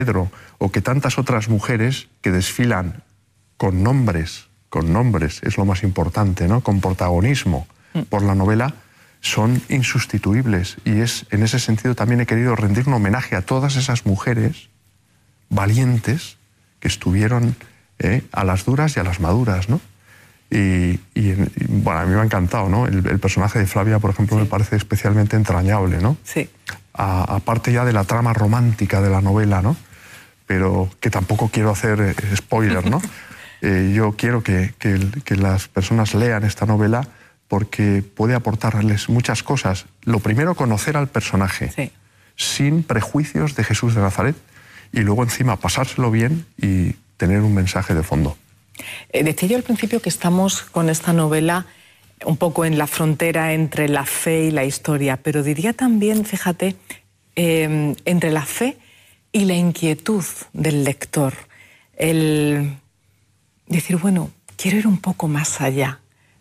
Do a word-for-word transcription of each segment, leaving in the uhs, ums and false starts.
Pedro, o que tantas otras mujeres que desfilan con nombres, con nombres, es lo más importante, ¿no? Con protagonismo por la novela, son insustituibles. Y es, en ese sentido también he querido rendir un homenaje a todas esas mujeres valientes que estuvieron eh, a las duras y a las maduras, ¿no? Y, y, y bueno, a mí me ha encantado, ¿no? El, el personaje de Flavia, por ejemplo, sí. me parece especialmente entrañable, ¿no? Sí. A, aparte ya de la trama romántica de la novela, ¿no? Pero que tampoco quiero hacer eh, spoiler, ¿no? eh, yo quiero que, que, que las personas lean esta novela porque puede aportarles muchas cosas. Lo primero, conocer al personaje, sí. sin prejuicios de Jesús de Nazaret, y luego encima pasárselo bien y tener un mensaje de fondo. Eh, decía yo al principio que estamos con esta novela un poco en la frontera entre la fe y la historia, pero diría también, fíjate, eh, entre la fe y la inquietud del lector. El decir, bueno, quiero ir un poco más allá.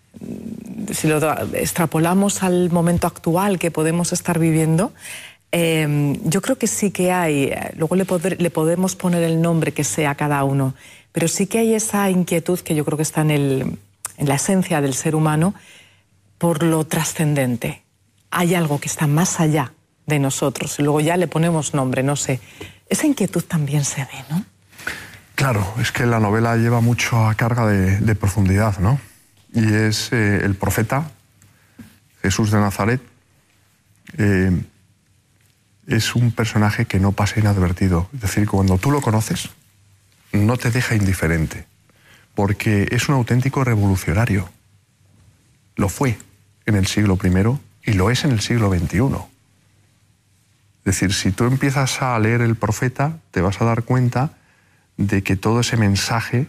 Si lo extrapolamos al momento actual que podemos estar viviendo, eh, yo creo que sí que hay, luego le, poder, le podemos poner el nombre que sea a cada uno, pero sí que hay esa inquietud que yo creo que está en, el, en la esencia del ser humano por lo trascendente. Hay algo que está más allá de nosotros y luego ya le ponemos nombre, no sé. Esa inquietud también se ve, ¿no? Claro, es que la novela lleva mucho a carga de, de profundidad, ¿no? Y es eh, el profeta, Jesús de Nazaret, eh, es un personaje que no pasa inadvertido. Es decir, cuando tú lo conoces, no te deja indiferente, porque es un auténtico revolucionario. Lo fue en el siglo primero y lo es en el siglo veintiuno. Es decir, si tú empiezas a leer el profeta, te vas a dar cuenta de que todo ese mensaje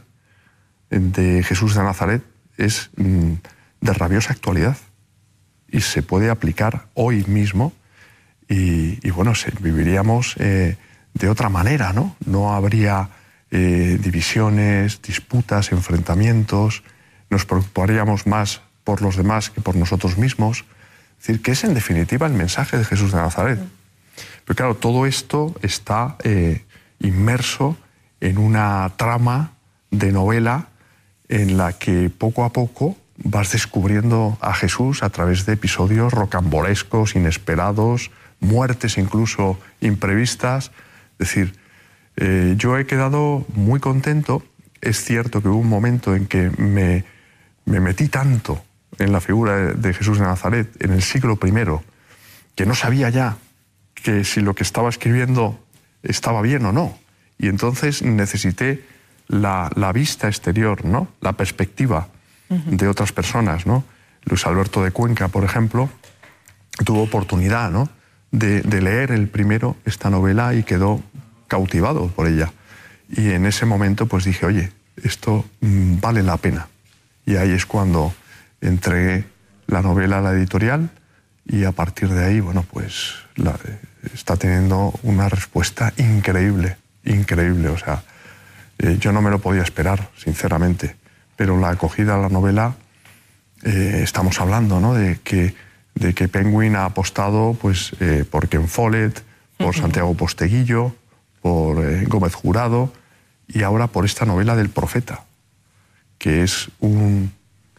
de Jesús de Nazaret es mm, de rabiosa actualidad y se puede aplicar hoy mismo y, y bueno, se, viviríamos eh, de otra manera, ¿no? No habría eh, divisiones, disputas, enfrentamientos, nos preocuparíamos más por los demás que por nosotros mismos. Es decir, que es en definitiva el mensaje de Jesús de Nazaret. Pero claro, todo esto está eh, inmerso en una trama de novela en la que poco a poco vas descubriendo a Jesús a través de episodios rocambolescos, inesperados, muertes incluso imprevistas. Es decir, eh, yo he quedado muy contento. Es cierto que hubo un momento en que me, me metí tanto en la figura de, de Jesús de Nazaret en el siglo primero, que no sabía ya que si lo que estaba escribiendo estaba bien o no. Y entonces necesité la, la vista exterior, ¿no? La perspectiva uh-huh. de otras personas, ¿no? Luis Alberto de Cuenca, por ejemplo, tuvo oportunidad, ¿no? de, de leer el primero esta novela y quedó cautivado por ella. Y en ese momento pues dije, oye, esto mmm, vale la pena. Y ahí es cuando entregué la novela a la editorial y a partir de ahí, bueno, pues la, está teniendo una respuesta increíble, increíble. O sea, eh, yo no me lo podía esperar, sinceramente, pero la acogida a la novela, eh, estamos hablando, ¿no? De que, de que Penguin ha apostado pues, eh, por Ken Follett, por uh-huh. Santiago Posteguillo, por eh, Gómez Jurado y ahora por esta novela del Profeta, que es un,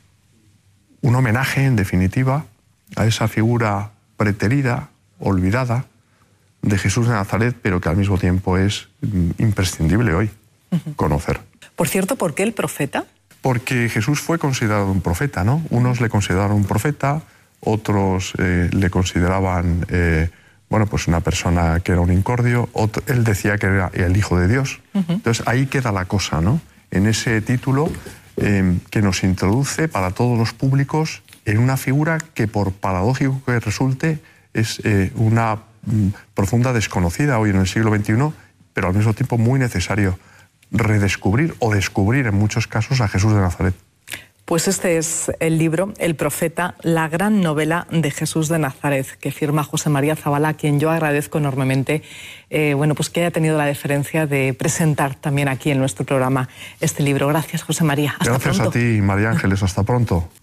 un homenaje, en definitiva, a esa figura preterida, olvidada, de Jesús de Nazaret, pero que al mismo tiempo es imprescindible hoy uh-huh. conocer. Por cierto, ¿por qué el profeta? Porque Jesús fue considerado un profeta, ¿no? Unos le consideraron un profeta, otros eh, le consideraban eh, bueno, pues una persona que era un incordio, otro, él decía que era el Hijo de Dios. Uh-huh. Entonces ahí queda la cosa, ¿no? En ese título eh, que nos introduce para todos los públicos en una figura que, por paradójico que resulte, es eh, una mm, profunda desconocida hoy en el siglo veintiuno, pero al mismo tiempo muy necesario redescubrir o descubrir en muchos casos a Jesús de Nazaret. Pues este es el libro, El Profeta, la gran novela de Jesús de Nazaret, que firma José María Zabala, a quien yo agradezco enormemente eh, bueno, pues que haya tenido la deferencia de presentar también aquí en nuestro programa este libro. Gracias, José María. Hasta Gracias pronto. a ti, María Ángeles. Hasta pronto.